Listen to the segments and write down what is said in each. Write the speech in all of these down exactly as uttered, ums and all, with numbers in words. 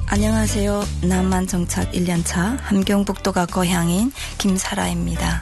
안녕하세요. 남한 정착 일 년차 함경북도가 고향인 김사라입니다.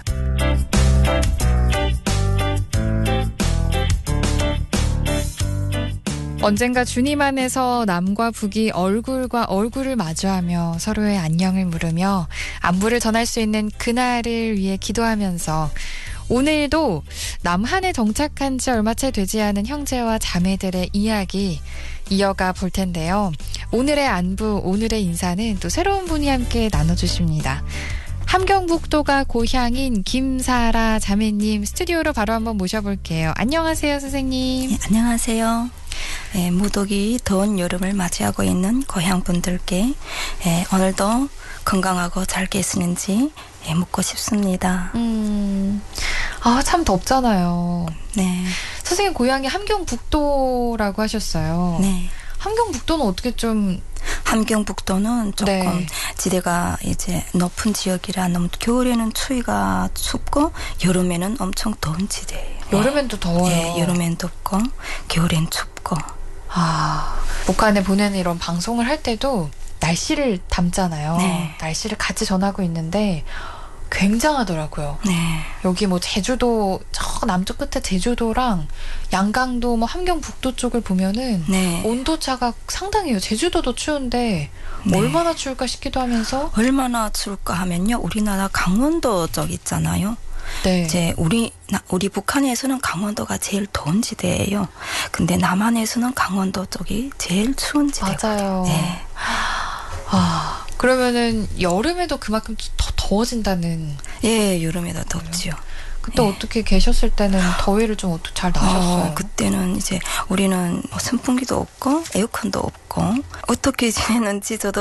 언젠가 주님 안에서 남과 북이 얼굴과 얼굴을 마주하며 서로의 안녕을 물으며 안부를 전할 수 있는 그날을 위해 기도하면서 오늘도 남한에 정착한 지 얼마 채 되지 않은 형제와 자매들의 이야기 이어가 볼 텐데요. 오늘의 안부, 오늘의 인사는 또 새로운 분이 함께 나눠주십니다. 함경북도가 고향인 김사라 자매님 스튜디오로 바로 한번 모셔볼게요. 안녕하세요, 선생님. 네, 안녕하세요. 네, 무더기 더운 여름을 맞이하고 있는 고향 분들께 네, 오늘도 건강하고 잘 계시는지 네, 묻고 싶습니다. 음, 아, 참 덥잖아요. 네. 선생님 고향이 함경북도라고 하셨어요. 네. 함경북도는 어떻게 좀 함경북도는 조금 네. 지대가 이제 높은 지역이라 너무 겨울에는 추위가 춥고 여름에는 엄청 더운 지대예요. 여름엔 또 더워요. 네, 여름엔 덥고 겨울엔 춥고. 아, 북한에 보내는 이런 방송을 할 때도 날씨를 담잖아요. 네. 날씨를 같이 전하고 있는데 굉장하더라고요. 네. 여기 뭐 제주도 저 남쪽 끝에 제주도랑 양강도 뭐 함경북도 쪽을 보면은 네. 온도 차가 상당해요. 제주도도 추운데 네. 얼마나 추울까 싶기도 하면서 얼마나 추울까 하면요. 우리나라 강원도 쪽 있잖아요. 네. 이제 우리 나, 우리 북한에서는 강원도가 제일 더운 지대예요. 근데 남한에서는 강원도 쪽이 제일 추운 지대거든요. 맞아요. 네. 아, 그러면은 여름에도 그만큼 더 더워진다는. 예, 여름에도 덥지요. 그때 네. 어떻게 계셨을 때는 더위를 좀 어떻게 잘 나셨어요? 어, 그때는 이제 우리는 뭐 선풍기도 없고 에어컨도 없고 어떻게 지내는지 저도